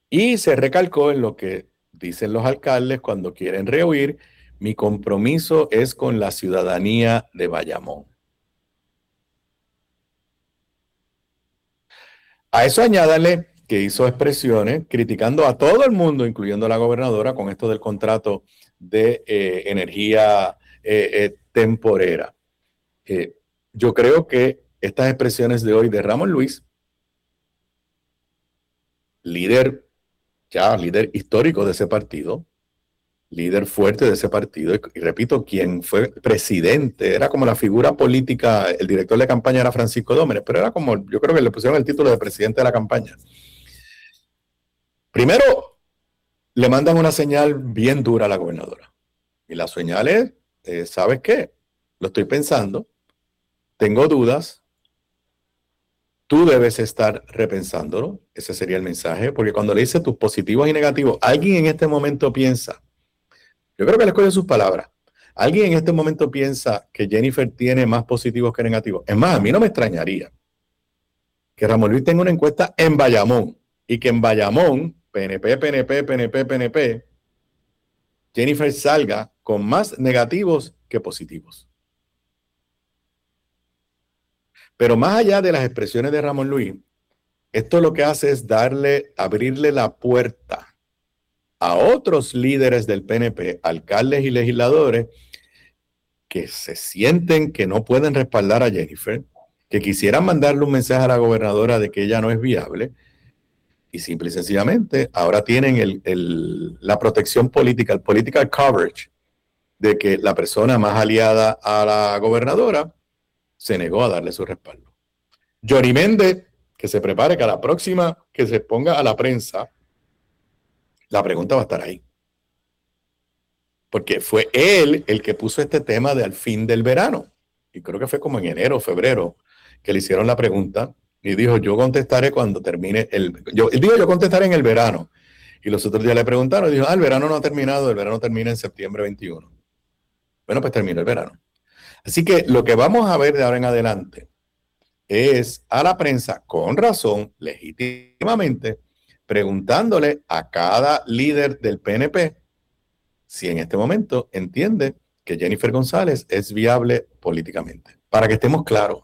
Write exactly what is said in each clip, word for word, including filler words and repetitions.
Y se recalcó en lo que dicen los alcaldes cuando quieren rehuir: mi compromiso es con la ciudadanía de Bayamón. A eso añádale que hizo expresiones criticando a todo el mundo, incluyendo a la gobernadora, con esto del contrato de eh, energía eh, eh, temporera. Eh, yo creo que estas expresiones de hoy de Ramón Luis, líder, ya líder histórico de ese partido, líder fuerte de ese partido, y, y repito, quien fue presidente, era como la figura política, el director de campaña era Francisco Dómenes, pero era como, yo creo que le pusieron el título de presidente de la campaña. Primero, le mandan una señal bien dura a la gobernadora. Y la señal es, eh, ¿sabes qué? Lo estoy pensando, tengo dudas, tú debes estar repensándolo. Ese sería el mensaje, porque cuando le dice tus positivos y negativos, alguien en este momento piensa, yo creo que le escoge sus palabras, alguien en este momento piensa que Jennifer tiene más positivos que negativos. Es más, a mí no me extrañaría que Ramón Luis tenga una encuesta en Bayamón y que en Bayamón, P N P, P N P, P N P, P N P, Jennifer salga con más negativos que positivos. Pero más allá de las expresiones de Ramón Luis, esto lo que hace es darle, abrirle la puerta a otros líderes del P N P, alcaldes y legisladores, que se sienten que no pueden respaldar a Jennifer, que quisieran mandarle un mensaje a la gobernadora de que ella no es viable, y simple y sencillamente ahora tienen el, el, la protección política, el political coverage, de que la persona más aliada a la gobernadora se negó a darle su respaldo. Johnny Méndez, que se prepare que a la próxima que se ponga a la prensa, la pregunta va a estar ahí. Porque fue él el que puso este tema de al fin del verano. Y creo que fue como en enero o febrero que le hicieron la pregunta y dijo, yo contestaré cuando termine el... Yo, digo, yo contestaré en el verano. Y los otros días le preguntaron y dijo, ah, el verano no ha terminado, el verano termina en septiembre veintiuno. Bueno, pues terminó el verano. Así que lo que vamos a ver de ahora en adelante es a la prensa, con razón, legítimamente, preguntándole a cada líder del P N P si en este momento entiende que Jennifer González es viable políticamente. Para que estemos claros.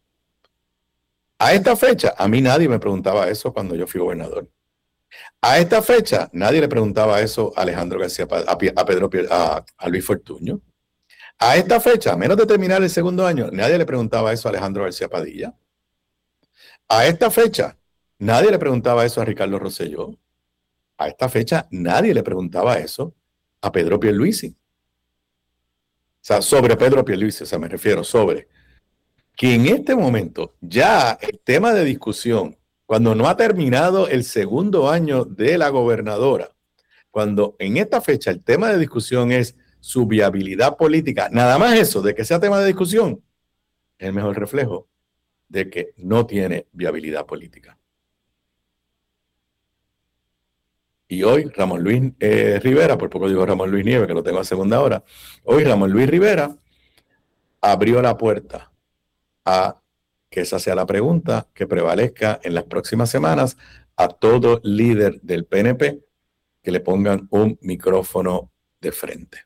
A esta fecha, a mí nadie me preguntaba eso cuando yo fui gobernador. A esta fecha, nadie le preguntaba eso a Alejandro García, a, Pedro, a, a Luis Fortuño. A esta fecha, a menos de terminar el segundo año, nadie le preguntaba eso a Alejandro García Padilla. A esta fecha, nadie le preguntaba eso a Ricardo Rosselló. A esta fecha, nadie le preguntaba eso a Pedro Pierluisi. O sea, sobre Pedro Pierluisi, o sea, me refiero sobre que en este momento ya el tema de discusión, cuando no ha terminado el segundo año de la gobernadora, cuando en esta fecha el tema de discusión es su viabilidad política, nada más eso, de que sea tema de discusión, es el mejor reflejo de que no tiene viabilidad política. Y hoy Ramón Luis eh, Rivera, por poco digo Ramón Luis Nieves, que lo tengo a segunda hora, hoy Ramón Luis Rivera abrió la puerta a que esa sea la pregunta que prevalezca en las próximas semanas a todo líder del P N P que le pongan un micrófono de frente.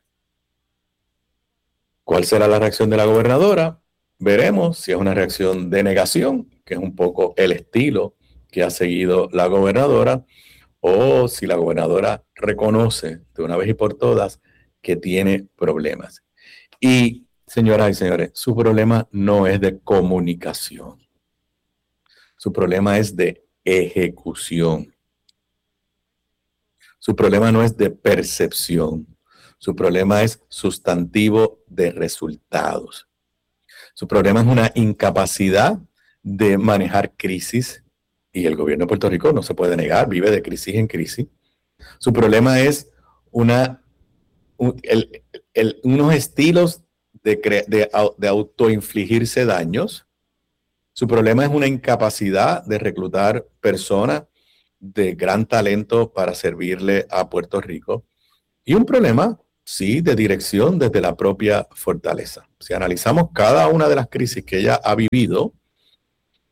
¿Cuál será la reacción de la gobernadora? Veremos si es una reacción de negación, que es un poco el estilo que ha seguido la gobernadora, o si la gobernadora reconoce de una vez y por todas que tiene problemas. Y, señoras y señores, su problema no es de comunicación. Su problema es de ejecución. Su problema no es de percepción. Su problema es sustantivo de resultados. Su problema es una incapacidad de manejar crisis, y el gobierno de Puerto Rico no se puede negar, vive de crisis en crisis. Su problema es una, un, el, el, unos estilos de, de, de autoinfligirse daños. Su problema es una incapacidad de reclutar personas de gran talento para servirle a Puerto Rico. Y un problema, sí, de dirección desde la propia fortaleza. Si analizamos cada una de las crisis que ella ha vivido,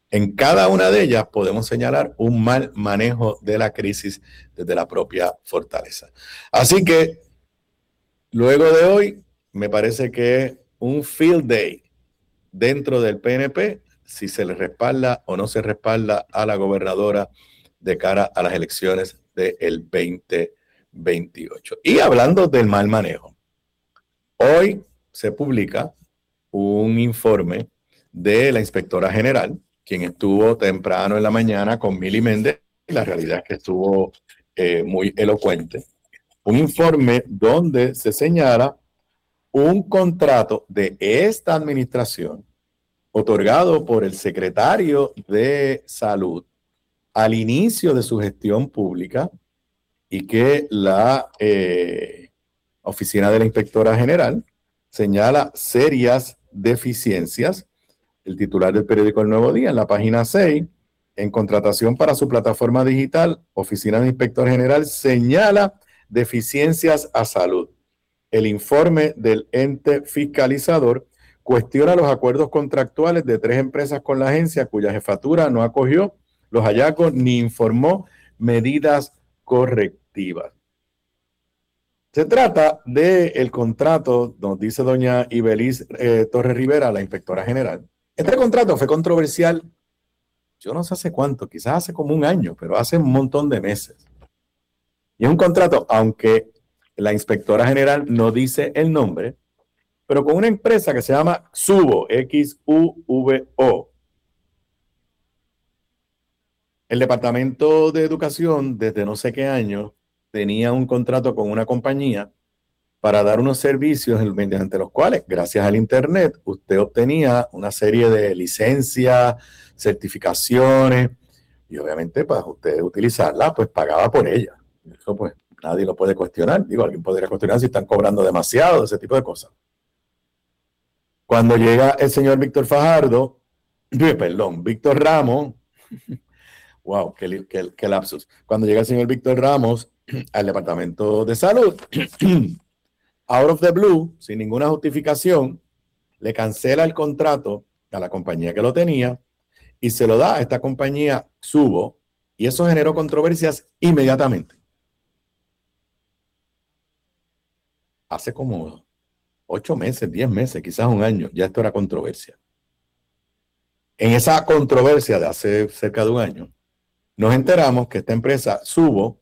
En cada una de ellas podemos señalar un mal manejo de la crisis desde la propia fortaleza. Así que, luego de hoy, me parece que un field day dentro del P N P, si se le respalda o no se respalda a la gobernadora de cara a las elecciones del veinte veintiocho. Y hablando del mal manejo, hoy se publica un informe de la inspectora general, quien estuvo temprano en la mañana con Mili Méndez, y la realidad es que estuvo eh, muy elocuente. Un informe donde se señala un contrato de esta administración otorgado por el secretario de Salud al inicio de su gestión pública y que la eh, oficina de la inspectora general señala serias deficiencias. El titular del periódico El Nuevo Día, en la página seis, en contratación para su plataforma digital, oficina de inspector general señala deficiencias a salud. El informe del ente fiscalizador cuestiona los acuerdos contractuales de tres empresas con la agencia cuya jefatura no acogió los hallazgos ni informó medidas correctivas. Se trata del contrato, nos dice doña Ibeliz eh, Torres Rivera, la inspectora general. Este contrato fue controversial, yo no sé hace cuánto, quizás hace como un año, pero hace un montón de meses. Y es un contrato, aunque la inspectora general no dice el nombre, pero con una empresa que se llama Xuvo, X U V O. El Departamento de Educación, desde no sé qué año, tenía un contrato con una compañía para dar unos servicios mediante los cuales, gracias al Internet, usted obtenía una serie de licencias, certificaciones, y obviamente para usted utilizarla, pues pagaba por ella. Eso pues nadie lo puede cuestionar. Digo, alguien podría cuestionar si están cobrando demasiado, ese tipo de cosas. Cuando llega el señor Víctor Fajardo, perdón, Víctor Ramos, wow, qué, qué, qué lapsus. Cuando llega el señor Víctor Ramos al Departamento de Salud, out of the blue, sin ninguna justificación, le cancela el contrato a la compañía que lo tenía y se lo da a esta compañía Xuvo, y eso generó controversias inmediatamente. Hace como ocho meses, diez meses, quizás un año, ya esto era controversia. En esa controversia de hace cerca de un año, nos enteramos que esta empresa Xuvo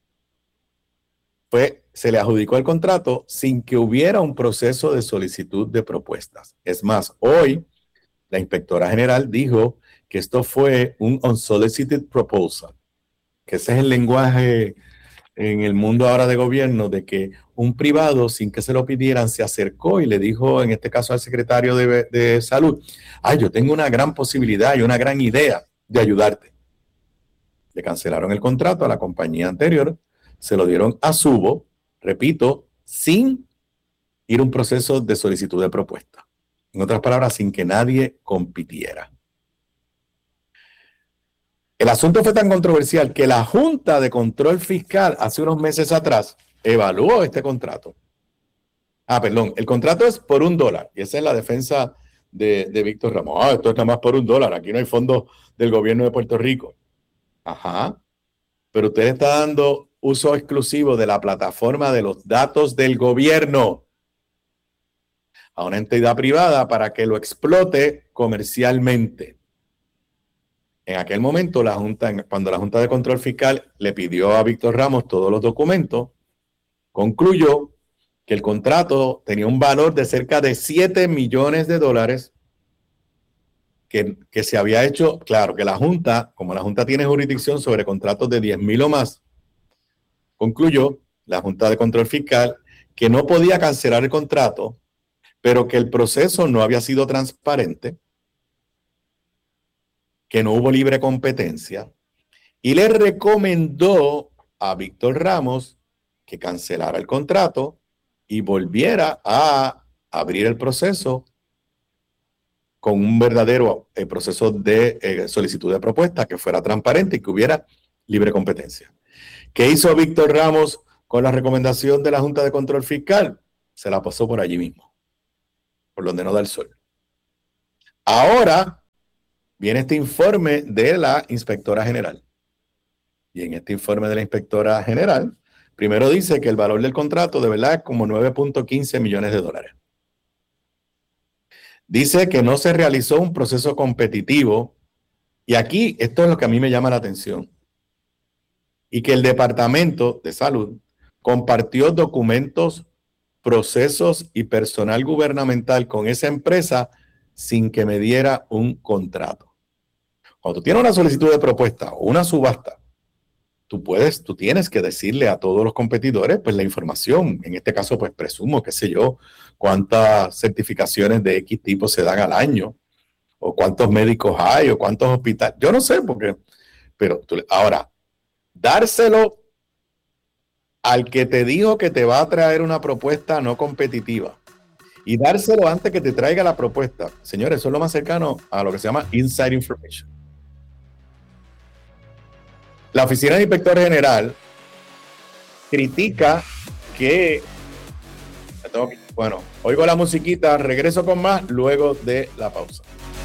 fue, se le adjudicó el contrato sin que hubiera un proceso de solicitud de propuestas. Es más, hoy la inspectora general dijo que esto fue un unsolicited proposal, que ese es el lenguaje en el mundo ahora de gobierno, de que un privado, sin que se lo pidieran, se acercó y le dijo, en este caso al secretario de, de Salud, ay, yo tengo una gran posibilidad y una gran idea de ayudarte. Le cancelaron el contrato a la compañía anterior, se lo dieron a Xuvo, repito, sin ir a un proceso de solicitud de propuesta. En otras palabras, sin que nadie compitiera. El asunto fue tan controversial que la Junta de Control Fiscal hace unos meses atrás evaluó este contrato. Ah, perdón, el contrato es por un dólar y esa es la defensa de, de Víctor Ramos. Ah, esto es nada más por un dólar, aquí no hay fondos del gobierno de Puerto Rico. Ajá, pero usted está dando uso exclusivo de la plataforma de los datos del gobierno a una entidad privada para que lo explote comercialmente. En aquel momento, la Junta, cuando la Junta de Control Fiscal le pidió a Víctor Ramos todos los documentos, concluyó que el contrato tenía un valor de cerca de siete millones de dólares que, que se había hecho, claro, que la Junta, como la Junta tiene jurisdicción sobre contratos de diez mil o más, concluyó la Junta de Control Fiscal que no podía cancelar el contrato, pero que el proceso no había sido transparente, que no hubo libre competencia, y le recomendó a Víctor Ramos que cancelara el contrato y volviera a abrir el proceso con un verdadero eh, proceso de eh, solicitud de propuesta que fuera transparente y que hubiera libre competencia. ¿Qué hizo Víctor Ramos con la recomendación de la Junta de Control Fiscal? Se la pasó por allí mismo, por donde no da el sol. Ahora viene este informe de la inspectora general. Y en este informe de la inspectora general, primero dice que el valor del contrato de verdad es como nueve punto quince millones de dólares. Dice que no se realizó un proceso competitivo. Y aquí, esto es lo que a mí me llama la atención. Y que el Departamento de Salud compartió documentos, procesos y personal gubernamental con esa empresa sin que me diera un contrato. Cuando tú tienes una solicitud de propuesta o una subasta, tú puedes, tú tienes que decirle a todos los competidores pues la información. En este caso, pues presumo, qué sé yo, cuántas certificaciones de X tipo se dan al año, o cuántos médicos hay, o cuántos hospitales. Yo no sé, porque, pero tú, ahora, dárselo al que te dijo que te va a traer una propuesta no competitiva y dárselo antes que te traiga la propuesta. Señores, eso es lo más cercano a lo que se llama inside information. La Oficina del Inspector General critica que, bueno, oigo la musiquita, regreso con más luego de la pausa.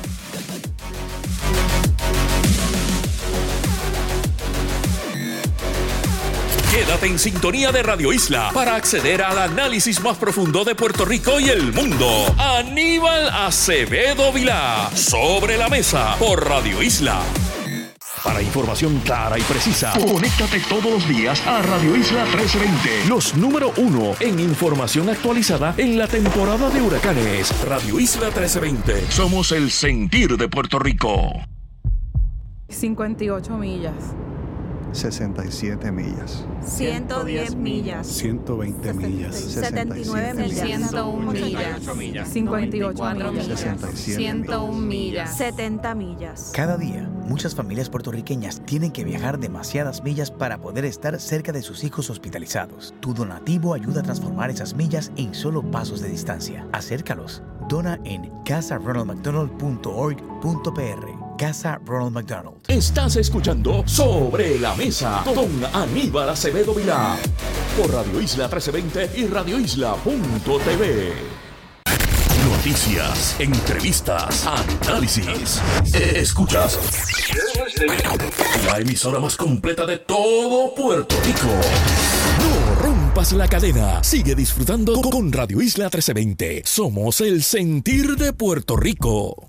Quédate en sintonía de Radio Isla para acceder al análisis más profundo de Puerto Rico y el mundo. Aníbal Acevedo Vilá, Sobre la Mesa, por Radio Isla. Para información clara y precisa, conéctate todos los días a Radio Isla trece veinte. Los número uno en información actualizada en la temporada de huracanes. Radio Isla trece veinte. Somos el sentir de Puerto Rico. cincuenta y ocho millas. sesenta y siete millas. ciento diez millas. ciento veinte millas. setenta y nueve millas. ciento uno millas. cincuenta y ocho millas. sesenta y siete ciento uno millas. setenta millas. Cada día, muchas familias puertorriqueñas tienen que viajar demasiadas millas para poder estar cerca de sus hijos hospitalizados. Tu donativo ayuda a transformar esas millas en solo pasos de distancia. Acércalos. Dona en casa ronald mcdonald punto org punto p r. Casa Ronald McDonald. Estás escuchando Sobre la Mesa con Aníbal Acevedo Vilá por Radio Isla trece veinte y radio isla punto t v. Noticias, entrevistas, análisis. Escuchas la emisora más completa de todo Puerto Rico. No rompas la cadena. Sigue disfrutando con Radio Isla trece veinte. Somos el sentir de Puerto Rico.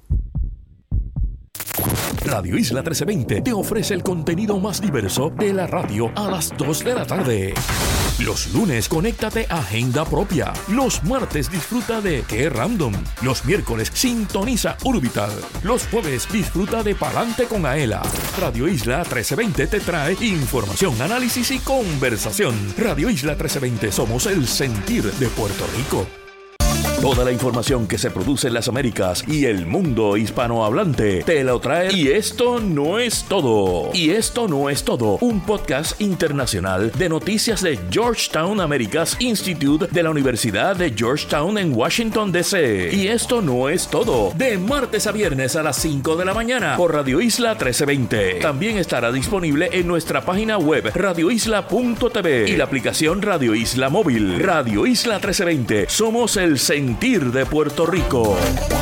Radio Isla trece veinte te ofrece el contenido más diverso de la radio a las dos de la tarde. Los lunes, conéctate a Agenda Propia. Los martes, disfruta de Qué Random. Los miércoles, sintoniza Urbital. Los jueves, disfruta de Palante con Aela. Radio Isla trece veinte te trae información, análisis y conversación. Radio Isla trece veinte, somos el sentir de Puerto Rico. Toda la información que se produce en las Américas y el mundo hispanohablante te lo trae. Y esto no es todo. Y esto no es todo. Un podcast internacional de noticias de Georgetown Americas Institute de la Universidad de Georgetown en Washington, D C Y esto no es todo. De martes a viernes a las cinco de la mañana por Radio Isla trece veinte. También estará disponible en nuestra página web radio isla punto t v y la aplicación Radio Isla Móvil. Radio Isla trece veinte. Somos el sentir de Puerto Rico.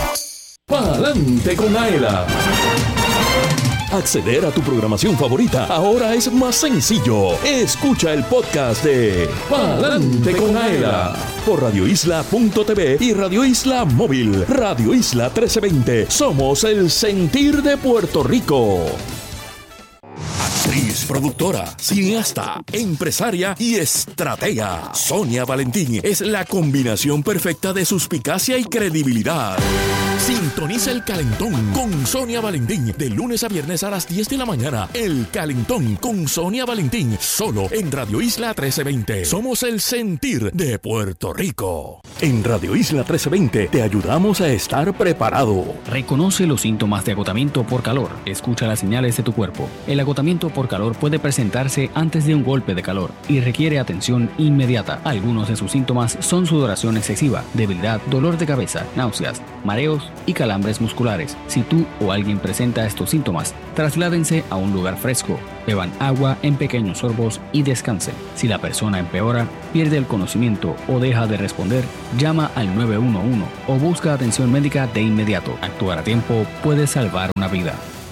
Pa'lante con Aela. Acceder a tu programación favorita ahora es más sencillo. Escucha el podcast de Pa'lante con Aela por radio isla punto t v y Radio Isla Móvil. Radio Isla trece veinte. Somos el sentir de Puerto Rico. Actriz, productora, cineasta, empresaria y estratega. Sonia Valentín es la combinación perfecta de suspicacia y credibilidad. Sintoniza El Calentón con Sonia Valentín de lunes a viernes a las diez de la mañana. El Calentón con Sonia Valentín, solo en Radio Isla trece veinte. Somos el sentir de Puerto Rico. En Radio Isla trece veinte te ayudamos a estar preparado. Reconoce los síntomas de agotamiento por calor. Escucha las señales de tu cuerpo. El agotamiento por calor puede presentarse antes de un golpe de calor y requiere atención inmediata. Algunos de sus síntomas son sudoración excesiva, debilidad, dolor de cabeza, náuseas, mareos y calambres musculares. Si tú o alguien presenta estos síntomas, trasládense a un lugar fresco, beban agua en pequeños sorbos y descansen. Si la persona empeora, pierde el conocimiento o deja de responder, llama al nueve uno uno o busca atención médica de inmediato. Actuar a tiempo puede salvar una vida.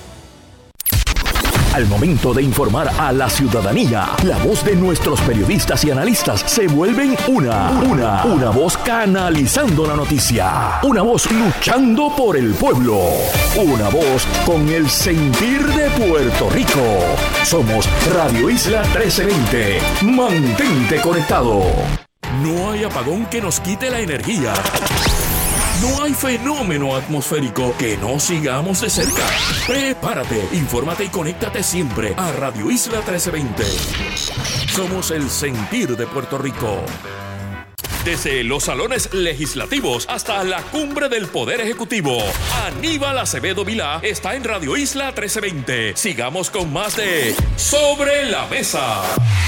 Al momento de informar a la ciudadanía, la voz de nuestros periodistas y analistas se vuelven una, una, una voz canalizando la noticia, una voz luchando por el pueblo, una voz con el sentir de Puerto Rico. Somos Radio Isla trece veinte. Mantente conectado. No hay apagón que nos quite la energía. No hay fenómeno atmosférico que no sigamos de cerca. Prepárate, infórmate y conéctate siempre a Radio Isla trece veinte. Somos el sentir de Puerto Rico. Desde los salones legislativos hasta la cumbre del Poder Ejecutivo, Aníbal Acevedo Vilá está en Radio Isla trece veinte. Sigamos con más de Sobre la Mesa.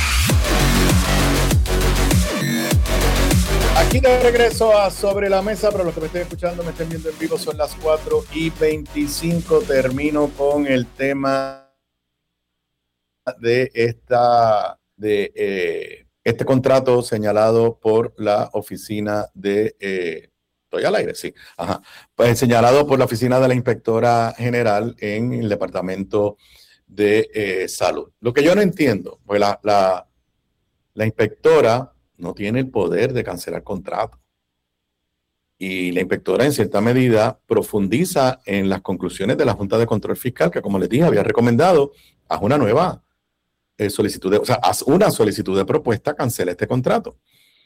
Aquí de regreso a Sobre la Mesa, pero los que me estén escuchando, me estén viendo en vivo, son las cuatro y veinticinco. Termino con el tema de esta de eh, este contrato señalado por la oficina de eh, estoy al aire, sí, ajá, pues señalado por la oficina de la inspectora general en el departamento de eh, salud. Lo que yo no entiendo, pues la, la, la inspectora no tiene el poder de cancelar contratos. Y la inspectora, en cierta medida, profundiza en las conclusiones de la Junta de Control Fiscal, que, como les dije, había recomendado, haz una nueva eh, solicitud, de, o sea, haz una solicitud de propuesta, cancela este contrato.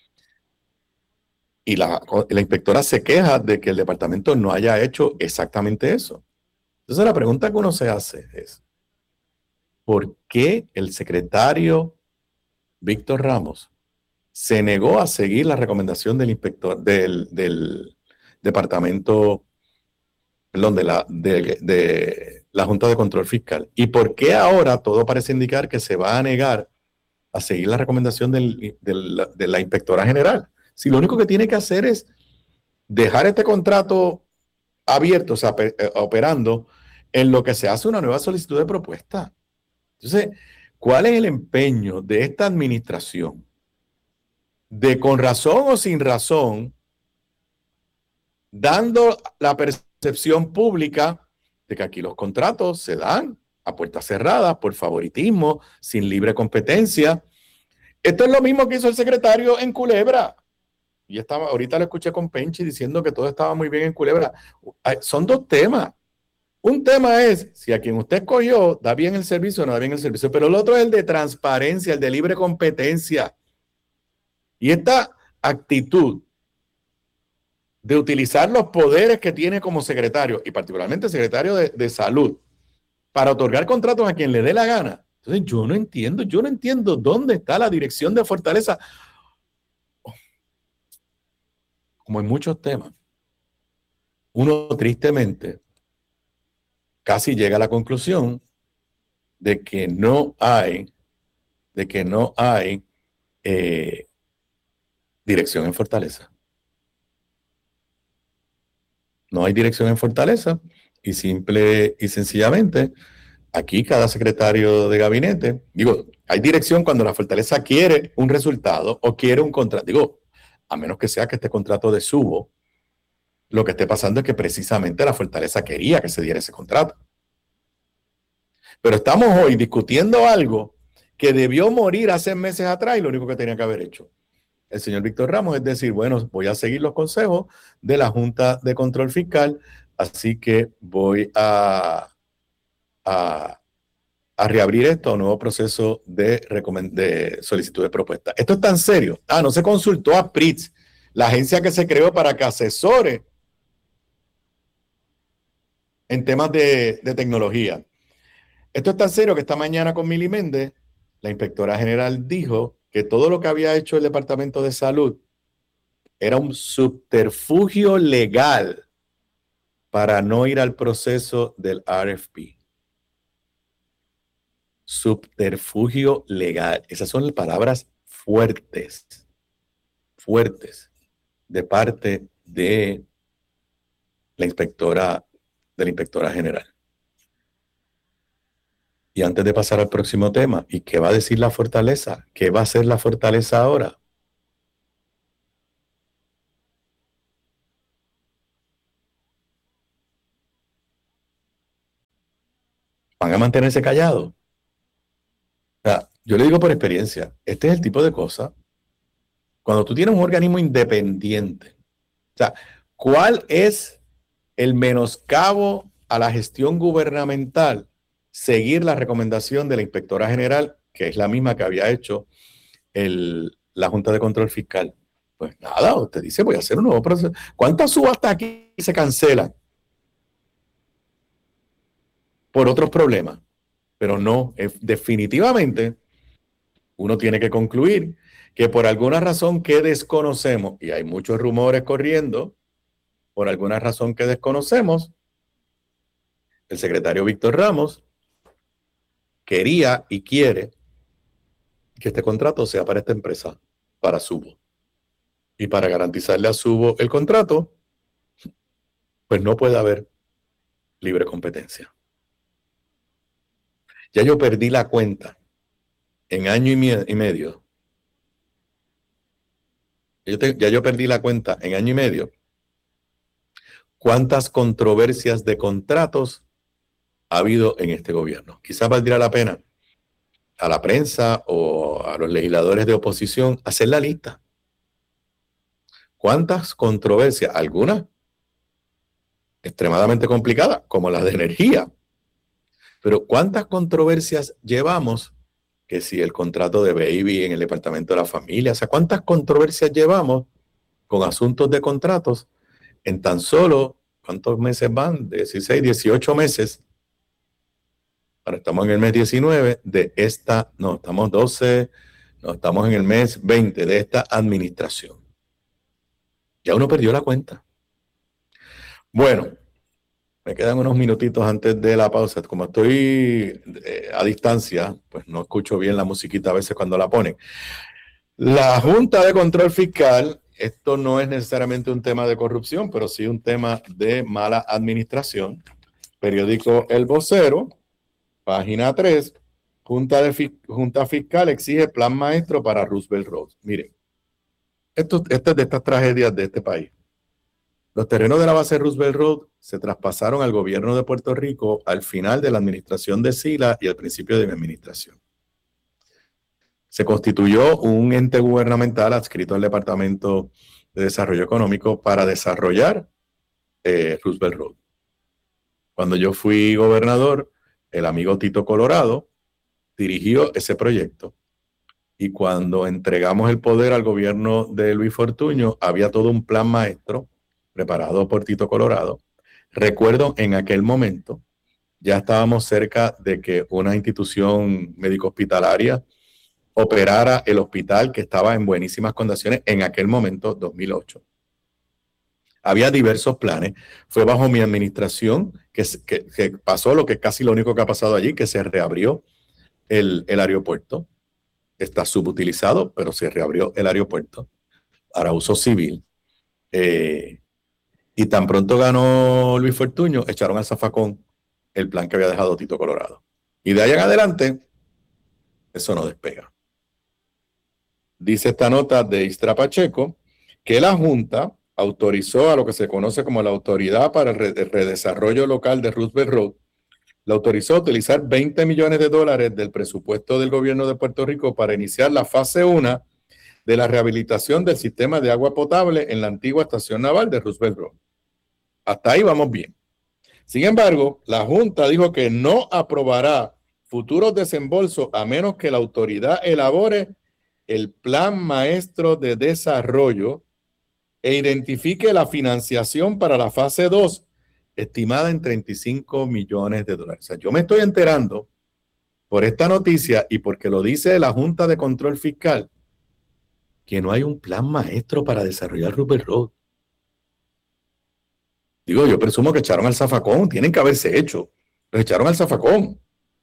Y la, la inspectora se queja de que el departamento no haya hecho exactamente eso. Entonces, la pregunta que uno se hace es, ¿por qué el secretario Víctor Ramos se negó a seguir la recomendación del inspector del, del departamento, perdón, de la, de, de la Junta de Control Fiscal? ¿Y por qué ahora todo parece indicar que se va a negar a seguir la recomendación del, del, de la inspectora general? Si lo único que tiene que hacer es dejar este contrato abierto, o sea, operando, en lo que se hace una nueva solicitud de propuesta. Entonces, ¿cuál es el empeño de esta administración de, con razón o sin razón, dando la percepción pública de que aquí los contratos se dan a puertas cerradas, por favoritismo, sin libre competencia? Esto es lo mismo que hizo el secretario en Culebra. Y estaba, ahorita lo escuché con Penchi diciendo que todo estaba muy bien en Culebra. Son dos temas. Un tema es si a quien usted escogió da bien el servicio o no da bien el servicio, pero el otro es el de transparencia, el de libre competencia. Y esta actitud de utilizar los poderes que tiene como secretario, y particularmente el secretario de, de salud, para otorgar contratos a quien le dé la gana. Entonces yo no entiendo, yo no entiendo dónde está la dirección de Fortaleza. Como en muchos temas, uno tristemente casi llega a la conclusión de que no hay, de que no hay eh, dirección en Fortaleza. No hay dirección en Fortaleza y simple y sencillamente aquí cada secretario de gabinete, digo, hay dirección cuando la Fortaleza quiere un resultado o quiere un contrato. Digo, a menos que sea que este contrato de subo, lo que esté pasando es que precisamente la Fortaleza quería que se diera ese contrato. Pero estamos hoy discutiendo algo que debió morir hace meses atrás y lo único que tenía que haber hecho el señor Víctor Ramos es decir, bueno, voy a seguir los consejos de la Junta de Control Fiscal, así que voy a, a, a reabrir esto a un nuevo proceso de, de solicitud de propuesta. Esto es tan serio. Ah, no se consultó a P R I T S, la agencia que se creó para que asesore en temas de, de tecnología. Esto es tan serio que esta mañana con Mili Méndez, la inspectora general dijo que todo lo que había hecho el Departamento de Salud era un subterfugio legal para no ir al proceso del R F P. Subterfugio legal. Esas son palabras fuertes, fuertes, de parte de la inspectora, de la inspectora general. Y antes de pasar al próximo tema, ¿y qué va a decir la Fortaleza? ¿Qué va a hacer la Fortaleza ahora? ¿Van a mantenerse callados? O sea, yo le digo por experiencia, este es el tipo de cosas, cuando tú tienes un organismo independiente, o sea, ¿cuál es el menoscabo a la gestión gubernamental? Seguir la recomendación de la Inspectora General, que es la misma que había hecho el, la Junta de Control Fiscal. Pues nada, usted dice, voy a hacer un nuevo proceso. ¿Cuántas subastas aquí se cancelan por otros problemas? Pero no, es, definitivamente uno tiene que concluir que por alguna razón que desconocemos, y hay muchos rumores corriendo, por alguna razón que desconocemos, el secretario Víctor Ramos quería y quiere que este contrato sea para esta empresa, para Subo. Y para garantizarle a Subo el contrato, pues no puede haber libre competencia. Ya yo perdí la cuenta en año y, me y medio. Yo te, ya yo perdí la cuenta en año y medio. ¿Cuántas controversias de contratos ha habido en este gobierno? Quizás valdría la pena a la prensa o a los legisladores de oposición hacer la lista. ¿Cuántas controversias? Algunas extremadamente complicadas, como las de energía. Pero ¿cuántas controversias llevamos? Que si el contrato de Baby en el Departamento de la Familia, o sea, ¿cuántas controversias llevamos con asuntos de contratos en tan solo, ¿cuántos meses van? dieciséis, dieciocho meses. Ahora estamos en el mes diecinueve de esta, no, estamos doce, no, estamos en el mes veinte de esta administración. Ya uno perdió la cuenta. Bueno, me quedan unos minutitos antes de la pausa. Como estoy eh, a distancia, pues no escucho bien la musiquita a veces cuando la ponen. La Junta de Control Fiscal, esto no es necesariamente un tema de corrupción, pero sí un tema de mala administración. Periódico El Vocero, página tres, Junta, de, Junta Fiscal exige plan maestro para Roosevelt Road. Miren, esto, esto es de estas tragedias de este país. Los terrenos de la base Roosevelt Road se traspasaron al gobierno de Puerto Rico al final de la administración de Sila y al principio de mi administración. Se constituyó un ente gubernamental adscrito al Departamento de Desarrollo Económico para desarrollar eh, Roosevelt Road. Cuando yo fui gobernador, el amigo Tito Colorado dirigió ese proyecto. Y cuando entregamos el poder al gobierno de Luis Fortuño, había todo un plan maestro preparado por Tito Colorado. Recuerdo en aquel momento, ya estábamos cerca de que una institución médico-hospitalaria operara el hospital que estaba en buenísimas condiciones en aquel momento, dos mil ocho. Había diversos planes. Fue bajo mi administración que, que, que pasó lo que es casi lo único que ha pasado allí, que se reabrió el, el aeropuerto. Está subutilizado, pero se reabrió el aeropuerto para uso civil. Eh, y tan pronto ganó Luis Fortuño, echaron al zafacón el plan que había dejado Tito Colorado. Y de ahí en adelante, eso no despega. Dice esta nota de Istra Pacheco que la Junta autorizó a lo que se conoce como la Autoridad para el Redesarrollo Local de Roosevelt Road, la autorizó a utilizar veinte millones de dólares del presupuesto del gobierno de Puerto Rico para iniciar la fase uno de la rehabilitación del sistema de agua potable en la antigua estación naval de Roosevelt Road. Hasta ahí vamos bien. Sin embargo, la Junta dijo que no aprobará futuros desembolsos a menos que la autoridad elabore el plan maestro de desarrollo e identifique la financiación para la fase dos, estimada en treinta y cinco millones de dólares. O sea, yo me estoy enterando por esta noticia y porque lo dice la Junta de Control Fiscal, que no hay un plan maestro para desarrollar Roosevelt Road. Digo, yo presumo que echaron al zafacón, tienen que haberse hecho, los echaron al zafacón.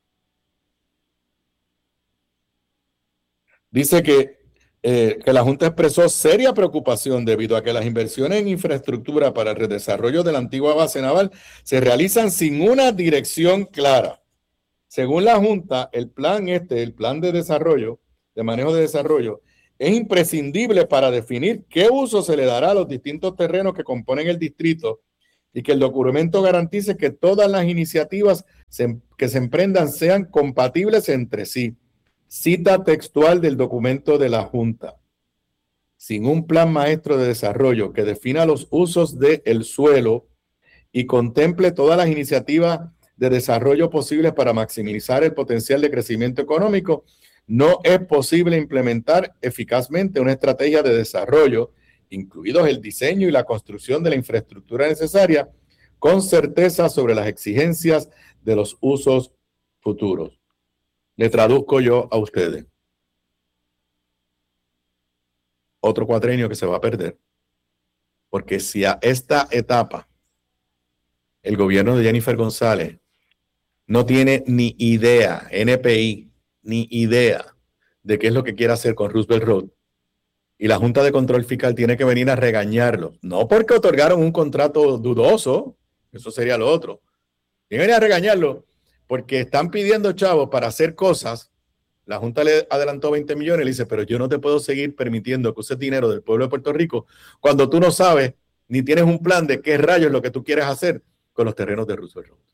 Dice que, eh, que la Junta expresó seria preocupación debido a que las inversiones en infraestructura para el redesarrollo de la antigua base naval se realizan sin una dirección clara. Según la Junta, el plan este, el plan de desarrollo, de manejo de desarrollo, es imprescindible para definir qué uso se le dará a los distintos terrenos que componen el distrito y que el documento garantice que todas las iniciativas se, que se emprendan sean compatibles entre sí, Cita textual del documento de la Junta. Sin un plan maestro de desarrollo que defina los usos del suelo y contemple todas las iniciativas de desarrollo posibles para maximizar el potencial de crecimiento económico, no es posible implementar eficazmente una estrategia de desarrollo, incluidos el diseño y la construcción de la infraestructura necesaria, con certeza sobre las exigencias de los usos futuros. Le traduzco yo a ustedes. Otro cuatrienio que se va a perder, porque si a esta etapa el gobierno de Jennifer González no tiene ni idea, N P I, ni idea de qué es lo que quiere hacer con Roosevelt Road, y la Junta de Control Fiscal tiene que venir a regañarlo, no porque otorgaron un contrato dudoso, eso sería lo otro, tiene que venir a regañarlo porque están pidiendo chavos para hacer cosas. La Junta le adelantó veinte millones y le dice, pero yo no te puedo seguir permitiendo que uses dinero del pueblo de Puerto Rico cuando tú no sabes ni tienes un plan de qué rayos es lo que tú quieres hacer con los terrenos de Roosevelt Road.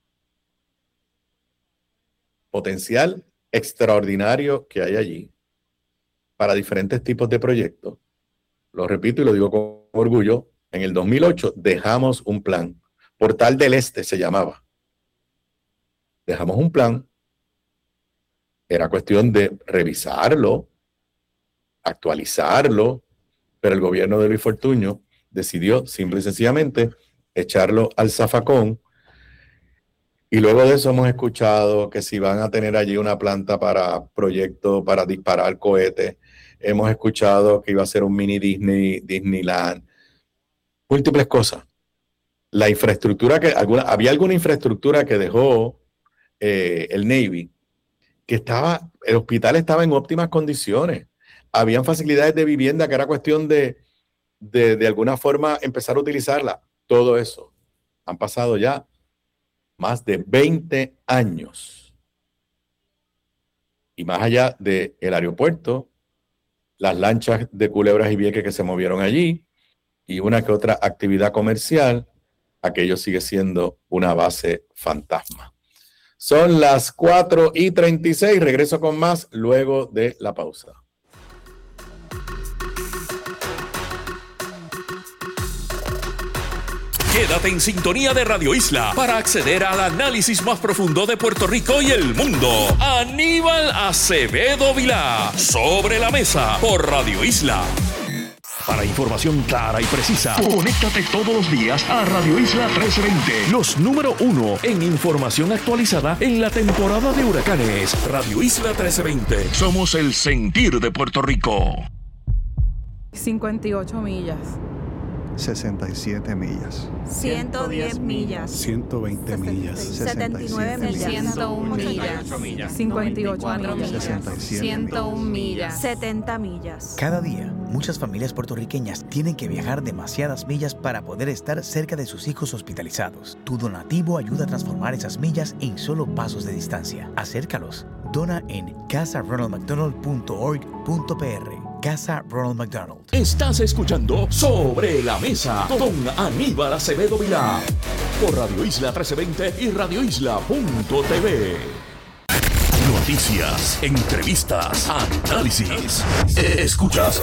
Potencial extraordinario que hay allí para diferentes tipos de proyectos. Lo repito y lo digo con orgullo, en el dos mil ocho dejamos un plan, Portal del Este se llamaba. Dejamos un plan, era cuestión de revisarlo, actualizarlo, pero el gobierno de Luis Fortuño decidió simple y sencillamente echarlo al zafacón. Y luego de eso hemos escuchado que si van a tener allí una planta para proyectos para disparar cohetes, hemos escuchado que iba a ser un mini Disney, Disneyland, múltiples cosas. La infraestructura que, alguna, había alguna infraestructura que dejó eh, el Navy, que estaba, el hospital estaba en óptimas condiciones. Habían facilidades de vivienda que era cuestión de, de, de alguna forma empezar a utilizarla. Todo eso. Han pasado ya más de veinte años. Y más allá del aeropuerto, las lanchas de Culebras y Vieques que se movieron allí y una que otra actividad comercial, aquello sigue siendo una base fantasma. Son las cuatro y treinta y seis. Regreso con más luego de la pausa. Quédate en sintonía de Radio Isla para acceder al análisis más profundo de Puerto Rico y el mundo. Aníbal Acevedo Vilá, Sobre la Mesa, por Radio Isla. Para información clara y precisa, conéctate todos los días a Radio Isla trece veinte. Los número uno en información actualizada en la temporada de huracanes. Radio Isla trece veinte. Somos el sentir de Puerto Rico. cincuenta y ocho millas. sesenta y siete millas. ciento diez millas. ciento veinte millas. setenta y nueve millas. ciento uno millas. cincuenta y ocho millas. sesenta y siete ciento uno millas. setenta millas. Cada día, muchas familias puertorriqueñas tienen que viajar demasiadas millas para poder estar cerca de sus hijos hospitalizados. Tu donativo ayuda a transformar esas millas en solo pasos de distancia. Acércalos. Dona en casa ronald mcdonald punto org punto p r. Casa Ronald McDonald. Estás escuchando Sobre la Mesa con Aníbal Acevedo Vilá por Radio Isla trece veinte y radio isla punto t v. Noticias, entrevistas, análisis. Escuchas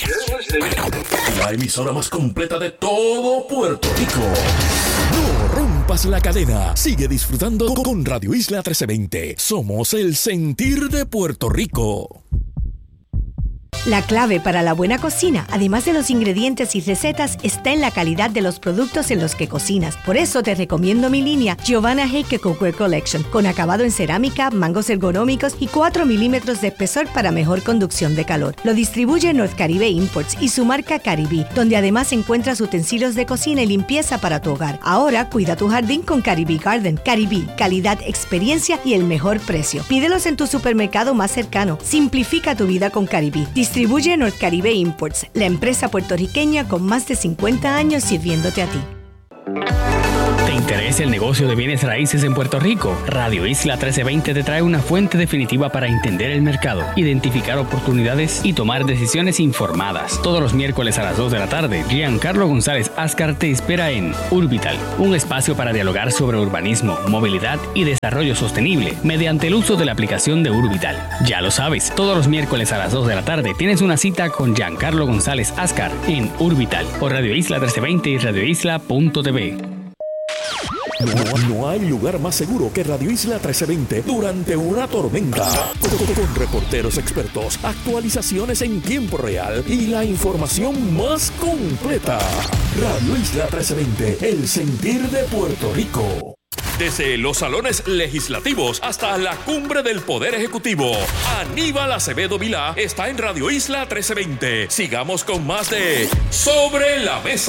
la emisora más completa de todo Puerto Rico. No rompas la cadena. Sigue disfrutando con Radio Isla trece veinte. Somos el sentir de Puerto Rico. La clave para la buena cocina, además de los ingredientes y recetas, está en la calidad de los productos en los que cocinas. Por eso te recomiendo mi línea Giovanna Heike Cookware Collection, con acabado en cerámica, mangos ergonómicos y cuatro milímetros de espesor para mejor conducción de calor. Lo distribuye North Caribe Imports y su marca Caribí, donde además encuentras utensilios de cocina y limpieza para tu hogar. Ahora cuida tu jardín con Caribí Garden. Caribí, calidad, experiencia y el mejor precio. Pídelos en tu supermercado más cercano. Simplifica tu vida con Caribí. Distribuye North Caribe Imports, la empresa puertorriqueña con más de cincuenta años sirviéndote a ti. Te interesa el negocio de bienes raíces en Puerto Rico? Radio Isla trece veinte te trae una fuente definitiva para entender el mercado, identificar oportunidades y tomar decisiones informadas. Todos los miércoles a las dos de la tarde, Giancarlo González Ascar te espera en Urbital, un espacio para dialogar sobre urbanismo, movilidad y desarrollo sostenible mediante el uso de la aplicación de Urbital. Ya lo sabes, todos los miércoles a las dos de la tarde tienes una cita con Giancarlo González Ascar en Urbital por Radio Isla trece veinte y radio isla punto t v. No, no hay lugar más seguro que Radio Isla trece veinte durante una tormenta. Con, con- con reporteros expertos, actualizaciones en tiempo real y la información más completa. Radio Isla trece veinte, el sentir de Puerto Rico. Desde los salones legislativos hasta la cumbre del Poder Ejecutivo, Aníbal Acevedo Vilá está en Radio Isla trece veinte. Sigamos con más de Sobre la Mesa.